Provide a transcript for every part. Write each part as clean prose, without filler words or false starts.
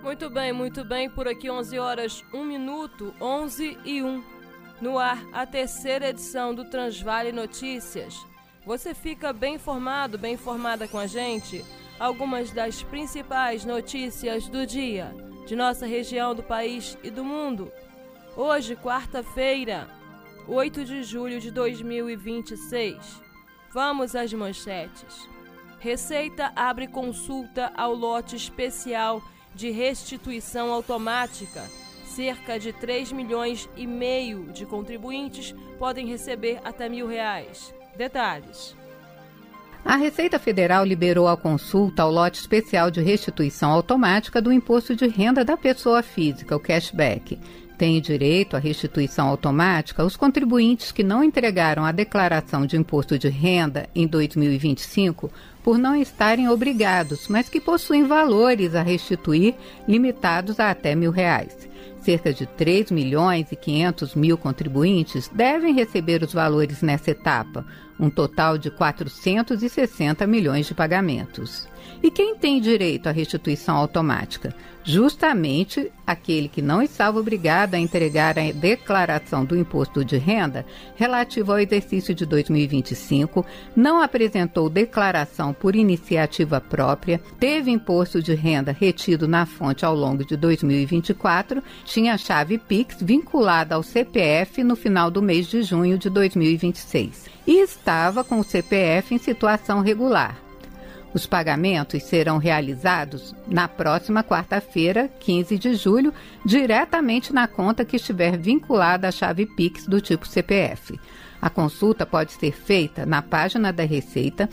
Muito bem, por aqui 11 horas, 1 minuto, 11:01. No ar, a terceira edição do Transvale Notícias. Você fica bem informado, bem informada com a gente? Algumas das principais notícias do dia, de nossa região, do país e do mundo. Hoje, quarta-feira, 8 de julho de 2026. Vamos às manchetes. Receita abre consulta ao lote especial de restituição automática. Cerca de 3,5 milhões de contribuintes podem receber até R$1.000. Detalhes. A Receita Federal liberou a consulta ao lote especial de restituição automática do imposto de renda da pessoa física, o cashback. Têm direito à restituição automática os contribuintes que não entregaram a declaração de imposto de renda em 2025 por não estarem obrigados, mas que possuem valores a restituir limitados a até R$1.000. Cerca de 3.500.000 contribuintes devem receber os valores nessa etapa, um total de 460 milhões de pagamentos. E quem tem direito à restituição automática? Justamente aquele que não estava obrigado a entregar a declaração do imposto de renda relativo ao exercício de 2025, não apresentou declaração por iniciativa própria, teve imposto de renda retido na fonte ao longo de 2024, tinha chave Pix vinculada ao CPF no final do mês de junho de 2026 e estava com o CPF em situação regular. Os pagamentos serão realizados na próxima quarta-feira, 15 de julho, diretamente na conta que estiver vinculada à chave Pix do tipo CPF. A consulta pode ser feita na página da Receita,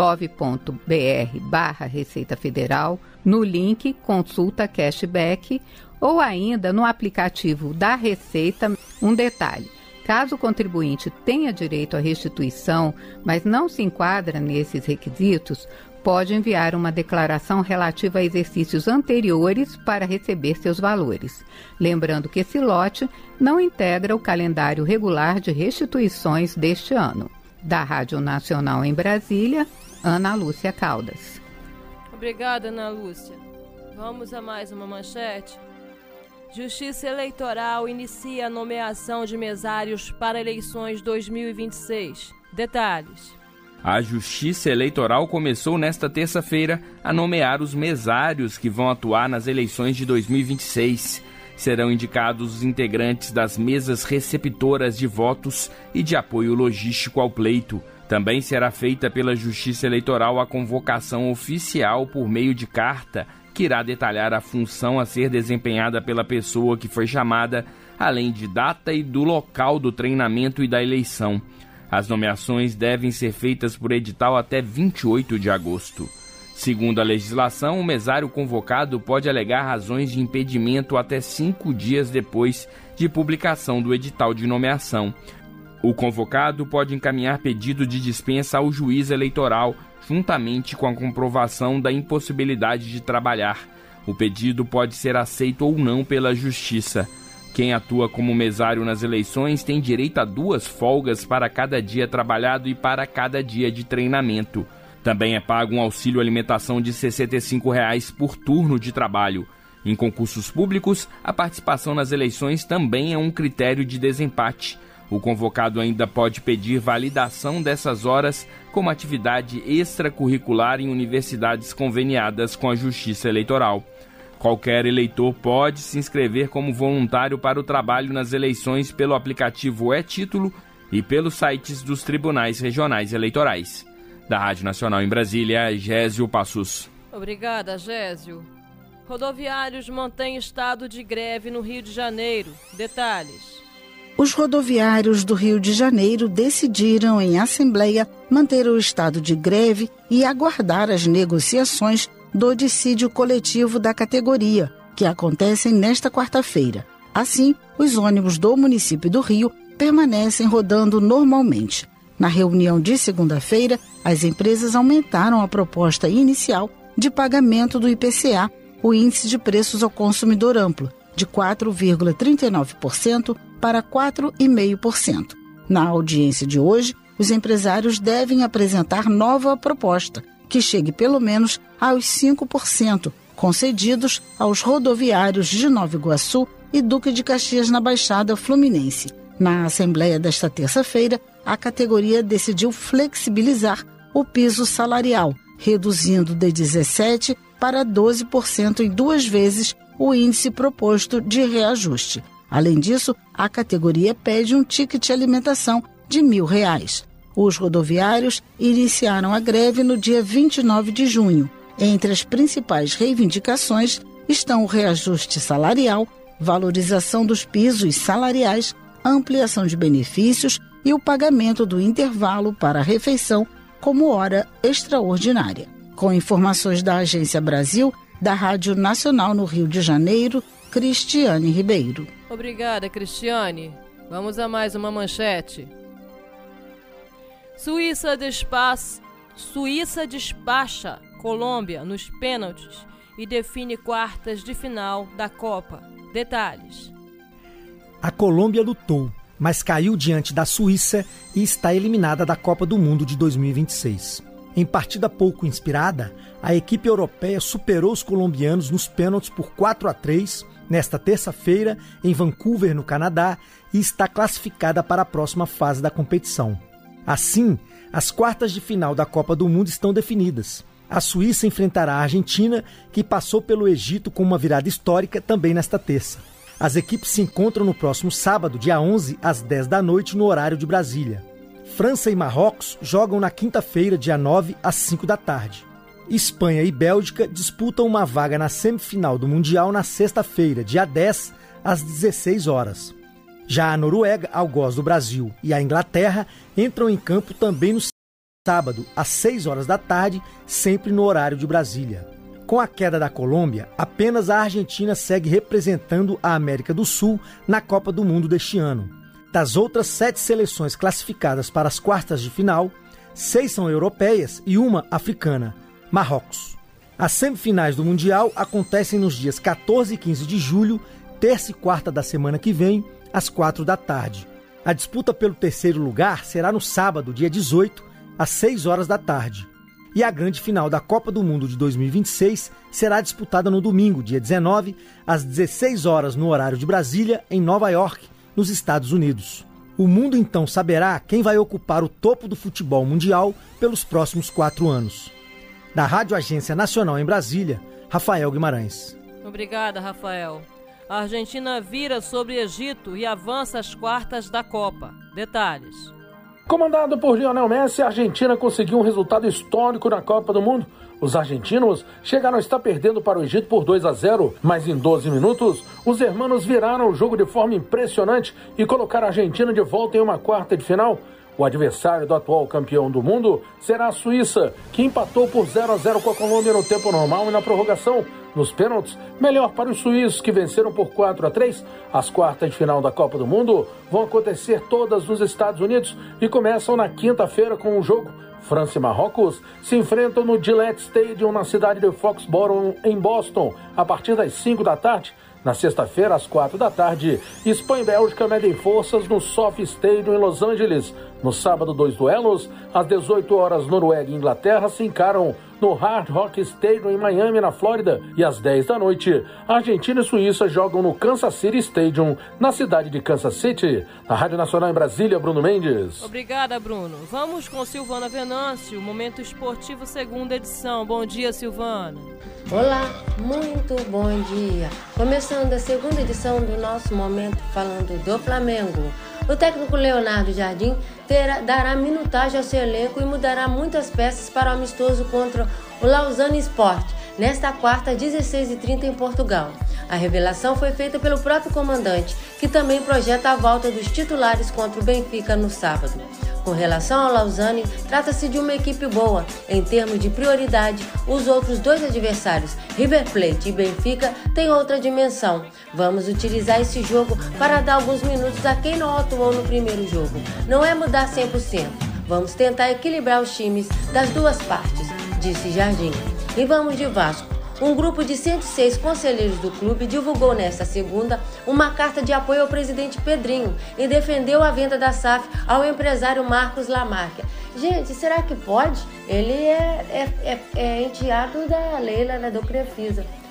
gov.br/Receita Federal, no link Consulta Cashback ou ainda no aplicativo da Receita. Um detalhe: caso o contribuinte tenha direito à restituição, mas não se enquadra nesses requisitos, pode enviar uma declaração relativa a exercícios anteriores para receber seus valores. Lembrando que esse lote não integra o calendário regular de restituições deste ano. Da Rádio Nacional em Brasília, Ana Lúcia Caldas. Obrigada, Ana Lúcia. Vamos a mais uma manchete. Justiça Eleitoral inicia a nomeação de mesários para eleições 2026. Detalhes. A Justiça Eleitoral começou nesta terça-feira a nomear os mesários que vão atuar nas eleições de 2026. Serão indicados os integrantes das mesas receptoras de votos e de apoio logístico ao pleito. Também será feita pela Justiça Eleitoral a convocação oficial por meio de carta, que irá detalhar a função a ser desempenhada pela pessoa que foi chamada, além de data e do local do treinamento e da eleição. As nomeações devem ser feitas por edital até 28 de agosto. Segundo a legislação, o mesário convocado pode alegar razões de impedimento até 5 dias depois de publicação do edital de nomeação. O convocado pode encaminhar pedido de dispensa ao juiz eleitoral, juntamente com a comprovação da impossibilidade de trabalhar. O pedido pode ser aceito ou não pela Justiça. Quem atua como mesário nas eleições tem direito a 2 folgas para cada dia trabalhado e para cada dia de treinamento. Também é pago um auxílio alimentação de R$ 65 por turno de trabalho. Em concursos públicos, a participação nas eleições também é um critério de desempate. O convocado ainda pode pedir validação dessas horas como atividade extracurricular em universidades conveniadas com a Justiça Eleitoral. Qualquer eleitor pode se inscrever como voluntário para o trabalho nas eleições pelo aplicativo e-Título e pelos sites dos tribunais regionais eleitorais. Da Rádio Nacional em Brasília, Gésio Passos. Obrigada, Gésio. Rodoviários mantêm estado de greve no Rio de Janeiro. Detalhes. Os rodoviários do Rio de Janeiro decidiram em assembleia manter o estado de greve e aguardar as negociações do dissídio coletivo da categoria, que acontecem nesta quarta-feira. Assim, os ônibus do município do Rio permanecem rodando normalmente. Na reunião de segunda-feira, as empresas aumentaram a proposta inicial de pagamento do IPCA, o Índice de Preços ao Consumidor Amplo, de 4,39% para 4,5%. Na audiência de hoje, os empresários devem apresentar nova proposta, que chegue pelo menos aos 5%, concedidos aos rodoviários de Nova Iguaçu e Duque de Caxias na Baixada Fluminense. Na assembleia desta terça-feira, a categoria decidiu flexibilizar o piso salarial, reduzindo de 17% para 12% em 2 vezes o índice proposto de reajuste. Além disso, a categoria pede um ticket alimentação de R$1.000. Os rodoviários iniciaram a greve no dia 29 de junho. Entre as principais reivindicações estão o reajuste salarial, valorização dos pisos salariais, ampliação de benefícios e o pagamento do intervalo para a refeição como hora extraordinária. Com informações da Agência Brasil, da Rádio Nacional no Rio de Janeiro, Cristiane Ribeiro. Obrigada, Cristiane. Vamos a mais uma manchete. Suíça despacha Colômbia nos pênaltis e define quartas de final da Copa. Detalhes. A Colômbia lutou, mas caiu diante da Suíça e está eliminada da Copa do Mundo de 2026. Em partida pouco inspirada, a equipe europeia superou os colombianos nos pênaltis por 4-3 nesta terça-feira em Vancouver, no Canadá, e está classificada para a próxima fase da competição. Assim, as quartas de final da Copa do Mundo estão definidas. A Suíça enfrentará a Argentina, que passou pelo Egito com uma virada histórica também nesta terça. As equipes se encontram no próximo sábado, dia 11, às 10 da noite, no horário de Brasília. França e Marrocos jogam na quinta-feira, dia 9, às 5 da tarde. Espanha e Bélgica disputam uma vaga na semifinal do Mundial na sexta-feira, dia 10, às 16 horas. Já a Noruega, algoz do Brasil, e a Inglaterra entram em campo também no sábado, às 6 horas da tarde, sempre no horário de Brasília. Com a queda da Colômbia, apenas a Argentina segue representando a América do Sul na Copa do Mundo deste ano. Das outras 7 seleções classificadas para as quartas de final, 6 são europeias e uma africana, Marrocos. As semifinais do Mundial acontecem nos dias 14 e 15 de julho, terça e quarta da semana que vem, às 4 da tarde. A disputa pelo terceiro lugar será no sábado, dia 18, às 6 horas da tarde. E a grande final da Copa do Mundo de 2026 será disputada no domingo, dia 19, às 16 horas no horário de Brasília, em Nova York, nos Estados Unidos. O mundo então saberá quem vai ocupar o topo do futebol mundial pelos próximos 4 anos. Da Rádio Agência Nacional em Brasília, Rafael Guimarães. Obrigada, Rafael. A Argentina vira sobre Egito e avança às quartas da Copa. Detalhes. Comandado por Lionel Messi, a Argentina conseguiu um resultado histórico na Copa do Mundo. Os argentinos chegaram a estar perdendo para o Egito por 2-0, mas em 12 minutos, os hermanos viraram o jogo de forma impressionante e colocaram a Argentina de volta em uma quarta de final. O adversário do atual campeão do mundo será a Suíça, que empatou por 0-0 com a Colômbia no tempo normal e na prorrogação. Nos pênaltis, melhor para os suíços, que venceram por 4-3. As quartas de final da Copa do Mundo vão acontecer todas nos Estados Unidos e começam na quinta-feira com o jogo. França e Marrocos se enfrentam no Gillette Stadium, na cidade de Foxborough, em Boston, a partir das 5 da tarde. Na sexta-feira, às 4 da tarde, Espanha e Bélgica medem forças no SoFi Stadium, em Los Angeles. No sábado, 2 duelos. Às 18 horas, Noruega e Inglaterra se encaram no Hard Rock Stadium, em Miami, na Flórida. E às 10 da noite, Argentina e Suíça jogam no Kansas City Stadium, na cidade de Kansas City. Na Rádio Nacional em Brasília, Bruno Mendes. Obrigada, Bruno. Vamos com Silvana Venâncio, Momento Esportivo, segunda edição. Bom dia, Silvana. Olá, muito bom dia. Começando a segunda edição do nosso Momento falando do Flamengo. O técnico Leonardo Jardim dará minutagem ao seu elenco e mudará muitas peças para o amistoso contra o Lausanne Sport, nesta quarta, 16h30 em Portugal. A revelação foi feita pelo próprio comandante, que também projeta a volta dos titulares contra o Benfica no sábado. Com relação ao Lausanne, trata-se de uma equipe boa. Em termos de prioridade, os outros 2 adversários, River Plate e Benfica, têm outra dimensão. Vamos utilizar esse jogo para dar alguns minutos a quem não atuou no primeiro jogo. Não é mudar 100%. Vamos tentar equilibrar os times das duas partes, disse Jardim. E vamos de Vasco. Um grupo de 106 conselheiros do clube divulgou nesta segunda uma carta de apoio ao presidente Pedrinho e defendeu a venda da SAF ao empresário Marcos Lamarca. Gente, será que pode? Ele é enteado da Leila, do Crefisa.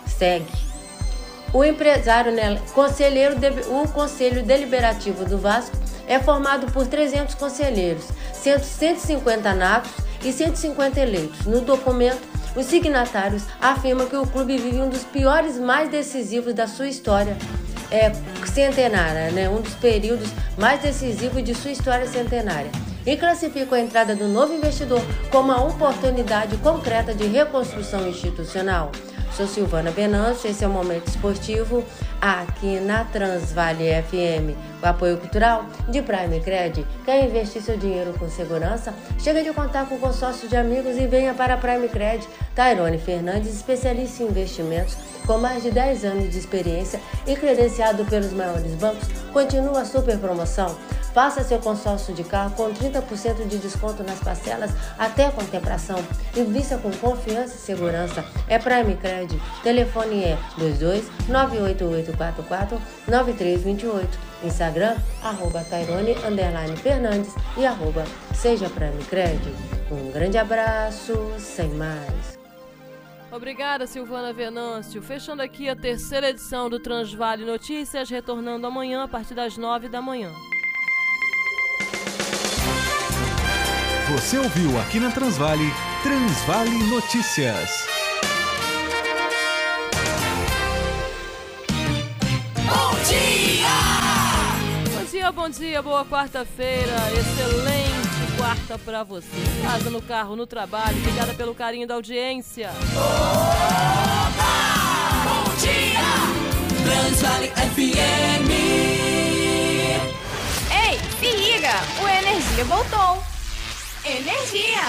segue. O empresário, o Conselho Deliberativo do Vasco é formado por 300 conselheiros, sendo 150 natos e 150 eleitos. No documento, os signatários afirmam que o clube vive um dos piores mais decisivos da sua história centenária, um dos períodos mais decisivos de sua história centenária, e classificam a entrada do novo investidor como uma oportunidade concreta de reconstrução institucional. Sou Silvana Venâncio, esse é o Momento Esportivo aqui na Transvale FM, o apoio cultural de Prime Cred. Quer investir seu dinheiro com segurança? Chega de contar com o consórcio de amigos e venha para a Prime Cred. Tairone Fernandes, especialista em investimentos, com mais de 10 anos de experiência e credenciado pelos maiores bancos, continua a super promoção. Faça seu consórcio de carro com 30% de desconto nas parcelas até a contemplação. Invista com confiança e segurança. É Prime Cred. Telefone é 22-98844-9328. Instagram, @Tairone_Fernandes e @Seja Prime Cred. Um grande abraço, sem mais. Obrigada, Silvana Venâncio. Fechando aqui a terceira edição do Transvale Notícias, retornando amanhã a partir das 9 da manhã. Você ouviu aqui na Transvale, Transvale Notícias. Bom dia! Bom dia, bom dia, boa quarta-feira, excelente quarta pra você. Em casa, no carro, no trabalho, obrigada pelo carinho da audiência. Oba! Bom dia! Transvale FM. Ei, se liga, o Energia voltou. Energia!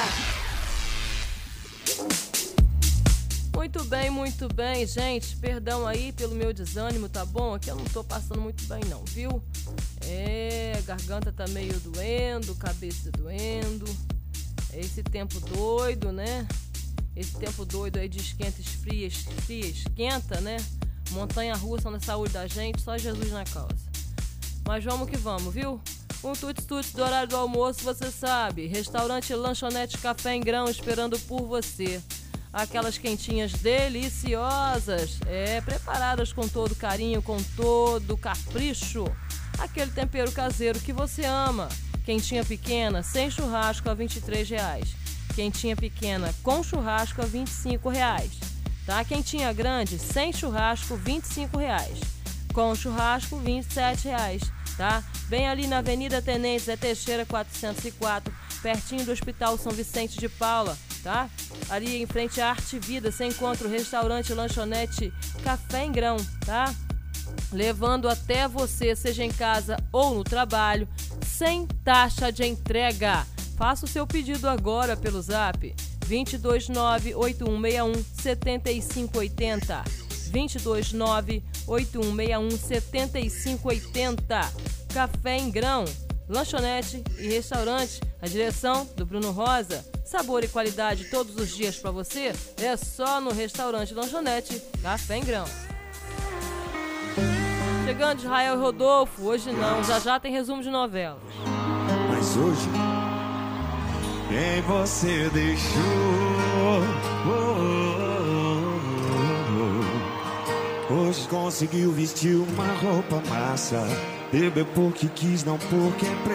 Muito bem, gente. Perdão aí pelo meu desânimo, tá bom? Aqui eu não tô passando muito bem não, viu? Garganta tá meio doendo, cabeça doendo. Esse tempo doido, né? Esse tempo doido aí de esquenta, esfria, esquenta, né? Montanha russa na saúde da gente, só Jesus na causa. Mas vamos que vamos, viu? Um tuts-tuts do horário do almoço, você sabe. Restaurante Lanchonete Café em Grão esperando por você. Aquelas quentinhas deliciosas, preparadas com todo carinho, com todo capricho. Aquele tempero caseiro que você ama. Quentinha pequena, sem churrasco, a R$23. Quentinha pequena com churrasco, a R$25. Tá? Quentinha grande, sem churrasco, R$25. Com churrasco, R$27. Tá? Bem ali na Avenida Tenente Zé Teixeira 404, pertinho do Hospital São Vicente de Paula, tá? Ali em frente à Arte Vida, você encontra o restaurante Lanchonete Café em Grão, tá? Levando até você, seja em casa ou no trabalho, sem taxa de entrega. Faça o seu pedido agora pelo Zap 229-8161-7580. 229-8161-7580. Café em Grão, lanchonete e restaurante. A direção do Bruno Rosa. Sabor e qualidade todos os dias para você é só no restaurante Lanchonete Café em Grão. Chegando Israel e Rodolfo, hoje não, já tem resumo de novela. Mas hoje quem você deixou? Hoje conseguiu vestir uma roupa massa, bebeu porque quis, não porque